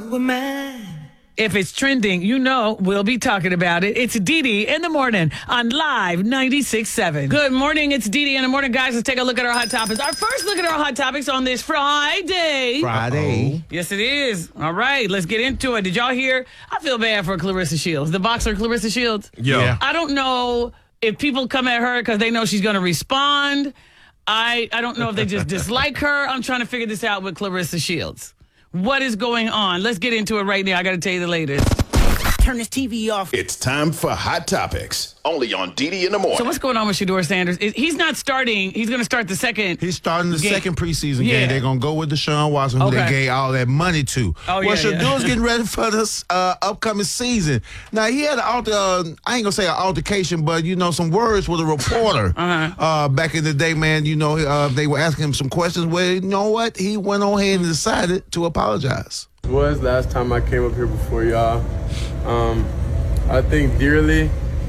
with mine. If it's trending, you know we'll be talking about it. It's Dee in the morning on Live 96.7. Good morning. It's Dee in the morning, guys. Let's take a look at our hot topics. Our first look at our hot topics on this Friday. Yes, it is. All right, let's get into it. Did y'all hear? I feel bad for Claressa Shields, the boxer Claressa Shields. Yeah. I don't know if people come at her because they know she's going to respond. I don't know if they just dislike her. I'm trying to figure this out with Claressa Shields. What is going on? Let's get into it right now. I got to tell you the latest. Turn this TV off. It's time for Hot Topics, only on Dee in the morning. So what's going on with Shedeur Sanders? He's not starting. He's going to start the second. He's starting the game. Second preseason Yeah. game. They're going to go with Deshaun Watson, who they gave all that money to. Oh, well, yeah, Shedeur's getting ready for this upcoming season. Now, he had I ain't going to say an altercation, but, some words with a reporter back in the day, man. They were asking him some questions where, you know what? He went on ahead and decided to apologize. It was last time I came up here before y'all. I think dearly,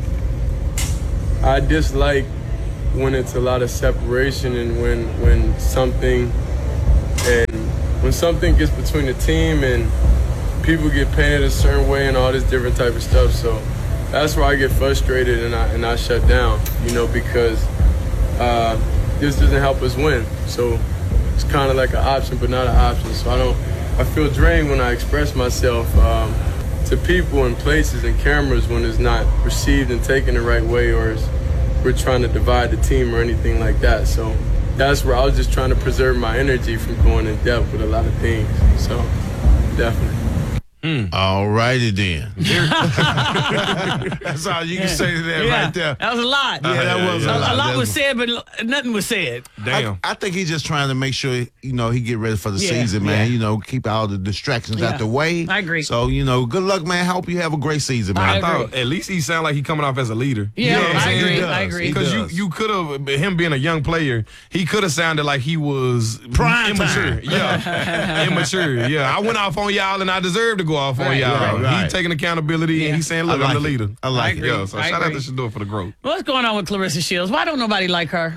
I dislike when it's a lot of separation and when something gets between the team and people get painted a certain way and all this different type of stuff. So that's where I get frustrated and I shut down, because this doesn't help us win. So it's kind of like an option, but not an option. So I feel drained when I express myself to people and places and cameras when it's not received and taken the right way, or we're trying to divide the team or anything like that. So that's where I was just trying to preserve my energy from going in depth with a lot of things. So definitely. All righty then. That's all you can say to that right there. That was a lot. Yeah, that was a lot. A lot was said, but nothing was said. Damn. I think he's just trying to make sure, he get ready for the season, man. Keep all the distractions out the way. I agree. So, good luck, man. Hope you have a great season, man. I thought at least he sounded like he coming off as a leader. Yeah, You know what I'm saying? I agree. Because you could have, him being a young player, he could have sounded like he was Prime immature. time. Yeah, immature. Yeah, I went off on y'all and I deserve to go off on y'all. Right. He taking accountability and he's saying, look, I'm the leader. I like it. Yeah, so I shout out to agree. Shedeur for the growth. What's going on with Claressa Shields? Why don't nobody like her?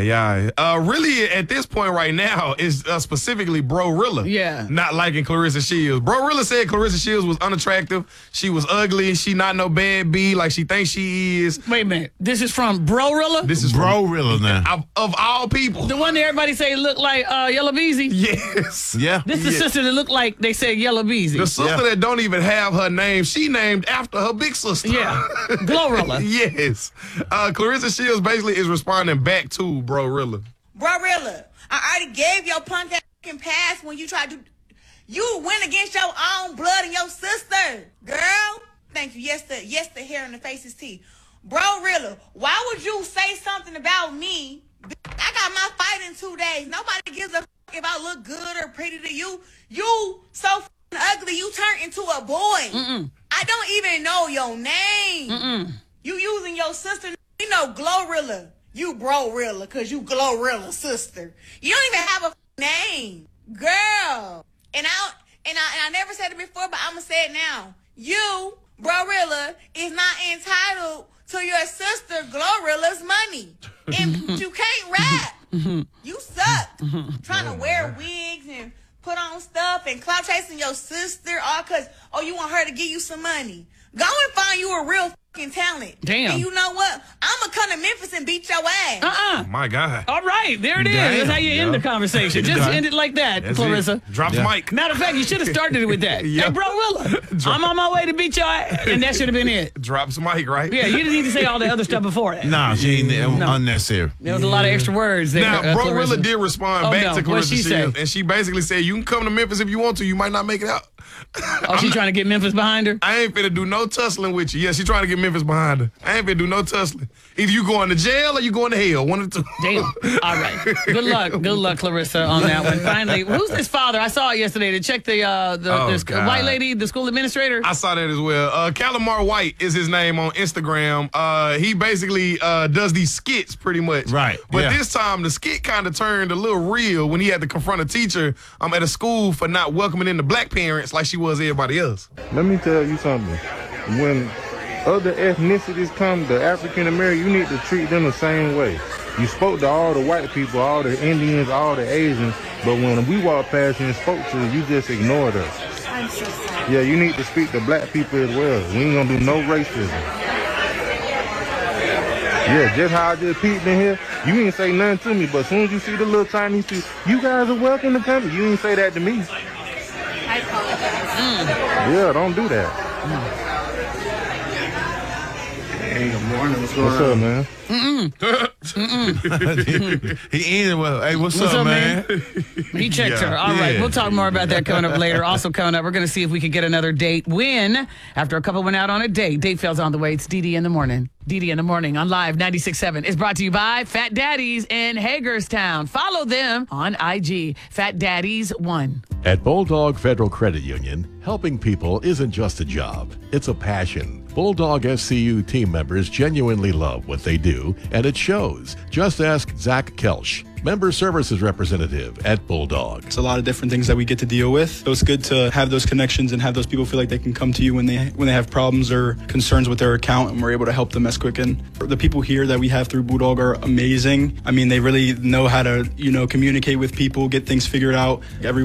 Really, at this point right now, is specifically Bro Rilla. Yeah. Not liking Claressa Shields. Bro Rilla said Claressa Shields was unattractive. She was ugly. She not no bad B like she thinks she is. Wait a minute. This is from Bro Rilla? This is Bro Rilla now. of all people. The one that everybody say look like Yellow Beezy? Yes. Yeah. This is the sister that looked like they said Yellow Beezy. The sister that don't even have her name, she named after her big sister. Yeah. Glorilla. Yes. Claressa Shields basically is responding back to Bro Rilla. Bro Rilla, I already gave your punk ass pass when you tried to. You went against your own blood and your sister. Girl, thank you. Yes, the hair and the face is tea. Bro Rilla, why would you say something about me? I got my fight in 2 days. Nobody gives a f if I look good or pretty to you. You so ugly, you turned into a boy. I don't even know your name. You using your sister, Glorilla. You Bro Rilla, cause you Glorilla sister. You don't even have a name, girl. And I never said it before, but I'ma say it now. You, Bro Rilla, is not entitled to your sister Glorilla's money, and you can't rap. You suck. Trying to wear wigs and put on stuff and clout chasing your sister, all cause you want her to give you some money. Go and find you a real fucking talent. Damn. And you know what? I'ma come to Memphis and beat your ass. My God. All right, there it is. Damn. That's how you end the conversation. Just end it like that, That's Claressa. it. Drop the mic. Matter of fact, you should have started it with that. Yeah. Hey, Bro Rilla, I'm on my way to beat your ass. And that should have been it. Drops the mic, right? Yeah, you didn't need to say all the other stuff before that. Nah, she ain't unnecessary. There was a lot of extra words there. Now, Bro Claressa. Rilla did respond back to What'd Claressa she Shields, say? and she basically said, you can come to Memphis if you want to. You might not make it out. Oh, she trying to get Memphis behind her? I ain't finna do no tussling with you. Yeah, she trying to get Memphis behind her. I ain't finna do no tussling. Either you going to jail or you going to hell. One of the two. Damn. All right. Good luck, Claressa, on that one. Finally, who's this father? I saw it yesterday to check this God. white lady, the school administrator. I saw that as well. Calamar White is his name on Instagram. He basically does these skits pretty much. Right, But yeah. this time the skit kind of turned a little real when he had to confront a teacher at a school for not welcoming in the black parents like she was everybody else. Let me tell you something. When other ethnicities come, the African American, you need to treat them the same way. You spoke to all the white people, all the Indians, all the Asians, but when we walked past you and spoke to you, you just ignored us. I'm so sorry. Yeah, you need to speak to black people as well. We ain't gonna do no racism. Yeah, just how I just peeped in here, you ain't say nothing to me, but as soon as you see the little Chinese people, you guys are welcome to come. You ain't say that to me. I apologize. Yeah, don't do that. Hey, good morning. What's going What's up, man? He ended well. Hey, what's up, man? He checked her. All right, we'll talk more about that coming up later. Also coming up, we're going to see if we can get another date win after a couple went out on a date. Date fails on the way. It's DD in the morning. DD in the morning on Live 96.7 is brought to you by Fat Daddies in Hagerstown. Follow them on IG, Fat Daddies 1. At Bulldog Federal Credit Union, helping people isn't just a job, it's a passion. Bulldog FCU team members genuinely love what they do, and it shows. Just ask Zach Kelsch, Member Services Representative at Bulldog. It's a lot of different things that we get to deal with. So it's good to have those connections and have those people feel like they can come to you when they have problems or concerns with their account, and we're able to help them as quick. And the people here that we have through Bulldog are amazing. I mean, they really know how to, communicate with people, get things figured out.